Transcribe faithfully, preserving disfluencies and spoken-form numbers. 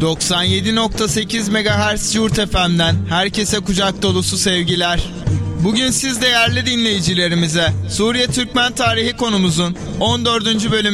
doksan yedi nokta sekiz megahertz Yurt F M'den herkese kucak dolusu sevgiler. Bugün siz değerli dinleyicilerimize Suriye Türkmen tarihi konumuzun on dördüncü bölümü